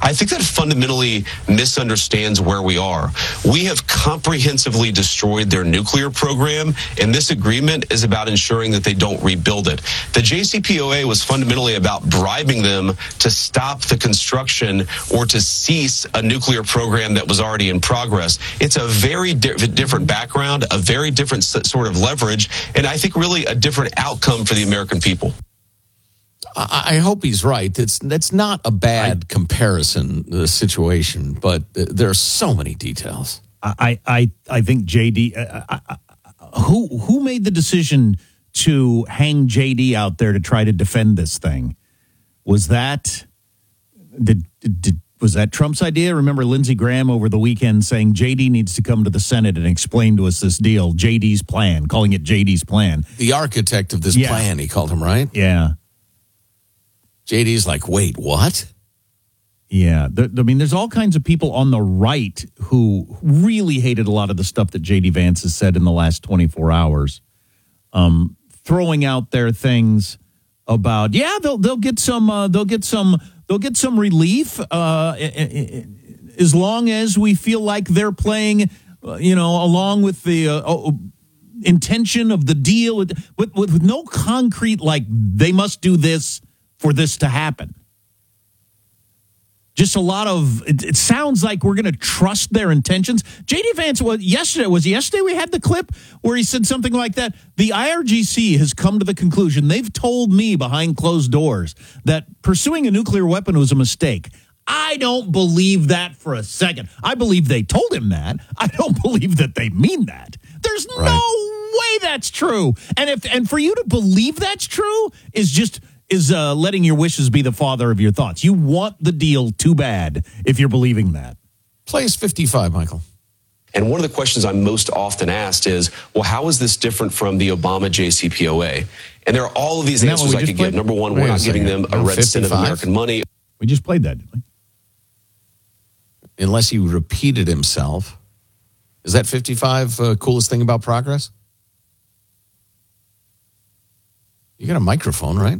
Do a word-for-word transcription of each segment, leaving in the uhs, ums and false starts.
I think that fundamentally misunderstands where we are. We have comprehensively destroyed their nuclear program, and this agreement is about ensuring that they don't rebuild it. The J C P O A was fundamentally about bribing them to stop the construction or to cease a nuclear program that was already in progress. It's a very di- different background, a very different sort of leverage, and I think really a different outcome for the American people. I hope he's right. It's that's not a bad I, comparison the situation, but there are so many details. I I I think J D. Uh, I, I, who who made the decision to hang J D out there to try to defend this thing? Was that did, did was that Trump's idea? Remember Lindsey Graham over the weekend saying J D needs to come to the Senate and explain to us this deal, J D's plan, calling it J D's plan. The architect of this yeah. plan, he called him, right? Yeah. J D's like, wait, what? Yeah. There, I mean, there's all kinds of people on the right who really hated a lot of the stuff that J D Vance has said in the last twenty-four hours, um, throwing out there things about, yeah, they'll they'll get some uh, they'll get some they'll get some relief uh, as long as we feel like they're playing, uh, you know, along with the uh, intention of the deal, with, with with no concrete like they must do this for this to happen. Just a lot of, it, it sounds like we're going to trust their intentions. J D Vance, was yesterday, was it yesterday we had the clip where he said something like that? The I R G C has come to the conclusion, they've told me behind closed doors that pursuing a nuclear weapon was a mistake. I don't believe that for a second. I believe they told him that. I don't believe that they mean that. There's right. no way that's true. And if and for you to believe that's true is just... is uh, letting your wishes be the father of your thoughts. You want the deal too bad if you're believing that. Plays fifty-five, Michael. And one of the questions I'm most often asked is, well, how is this different from the Obama J C P O A? And there are all of these Isn't answers I could played? give. Number one, Wait we're not giving them a red cent of American money. We just played that, didn't we? Unless he repeated himself. Is that fifty-five uh, coolest thing about progress? You got a microphone, right?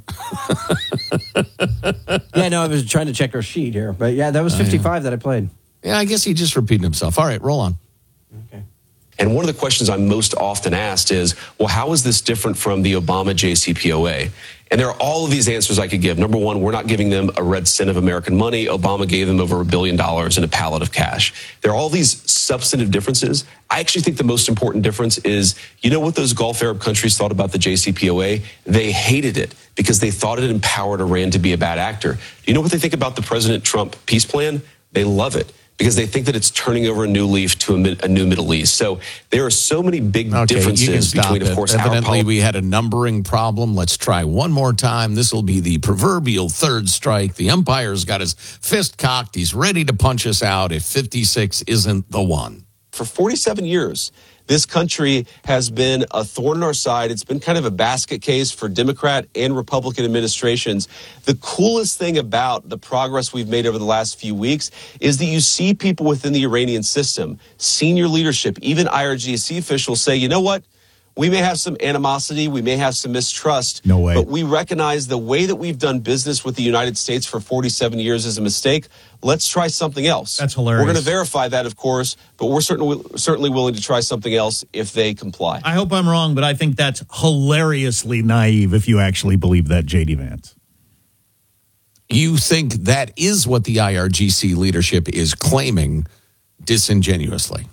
yeah, no, I was trying to check our sheet here. But yeah, that was fifty-five uh, yeah. that I played. Yeah, I guess he just repeated himself. All right, roll on. Okay. And one of the questions I'm most often asked is, well, how is this different from the Obama J C P O A? And there are all of these answers I could give. Number one, we're not giving them a red cent of American money. Obama gave them over a billion dollars in a pallet of cash. There are all these substantive differences. I actually think the most important difference is, you know what those Gulf Arab countries thought about the J C P O A? They hated it because they thought it empowered Iran to be a bad actor. Do you know what they think about the President Trump peace plan? They love it, because they think that it's turning over a new leaf to a, a new Middle East. So there are so many big okay, differences between, it. of course, Evidently, our we had a numbering problem. Let's try one more time. This will be the proverbial third strike. The umpire's got his fist cocked. He's ready to punch us out if fifty-six isn't the one. For forty-seven years, this country has been a thorn in our side. It's been kind of a basket case for Democrat and Republican administrations. The coolest thing about the progress we've made over the last few weeks is that you see people within the Iranian system, senior leadership, even I R G C officials say, you know what? We may have some animosity, we may have some mistrust, no way. But we recognize the way that we've done business with the United States for forty-seven years is a mistake. Let's try something else. That's hilarious. We're going to verify that, of course, but we're certainly certainly willing to try something else if they comply. I hope I'm wrong, but I think that's hilariously naive if you actually believe that, J D Vance. You think that is what the I R G C leadership is claiming disingenuously?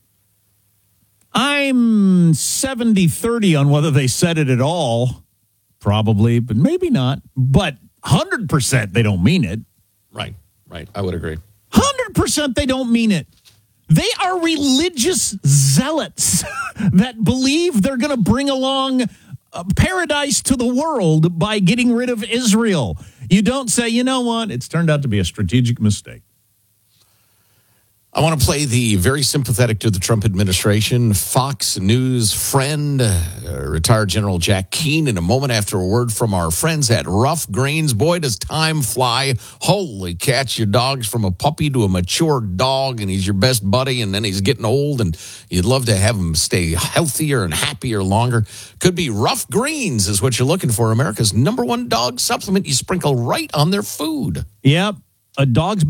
I'm seventy thirty on whether they said it at all. Probably, but maybe not. But one hundred percent they don't mean it. Right, right. I would agree. one hundred percent they don't mean it. They are religious zealots that believe they're going to bring along a paradise to the world by getting rid of Israel. You don't say, you know what, it's turned out to be a strategic mistake. I want to play the very sympathetic to the Trump administration Fox News friend, uh, retired General Jack Keane, in a moment after a word from our friends at Rough Greens. Boy, does time fly. Holy cats, your dog's from a puppy to a mature dog, and he's your best buddy, and then he's getting old, and you'd love to have him stay healthier and happier longer. Could be Rough Greens is what you're looking for, America's number one dog supplement you sprinkle right on their food. Yep, a dog's